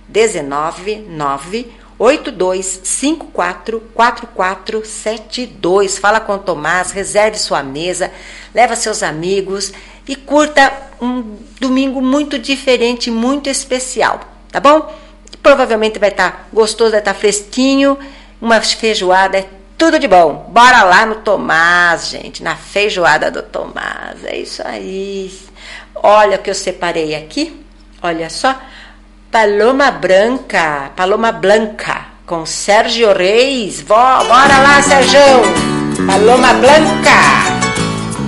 19982544472. Fala com o Tomás, reserve sua mesa, leva seus amigos e curta um domingo muito diferente, muito especial, tá bom? Provavelmente vai estar gostoso, vai estar fresquinho, uma feijoada, é tudo de bom. Bora lá no Tomás, gente, na feijoada do Tomás, é isso aí. Olha o que eu separei aqui, olha só, Paloma Blanca, com Sérgio Reis. Bora lá, Sérgio, Paloma Blanca.